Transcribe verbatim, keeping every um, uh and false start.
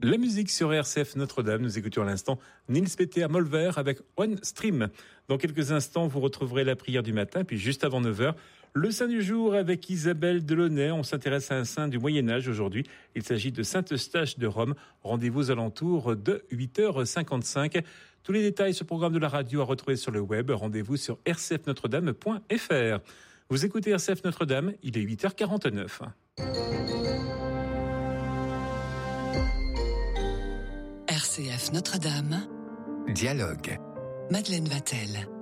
La musique sur R C F Notre-Dame. Nous écoutions à l'instant Nils Peter Molver avec One Stream. Dans quelques instants, vous retrouverez la prière du matin. Puis juste avant neuf heures, le saint du jour avec Isabelle Delaunay. On s'intéresse à un saint du Moyen-Âge aujourd'hui. Il s'agit de Saint Eustache de Rome. Rendez-vous aux alentours de huit heures cinquante-cinq. Tous les détails sur le programme de la radio à retrouver sur le web. Rendez-vous sur r c f notre dame point f r. Vous écoutez R C F Notre-Dame, il est huit heures quarante-neuf. R C F Notre-Dame. Dialogue. Madeleine Vatel.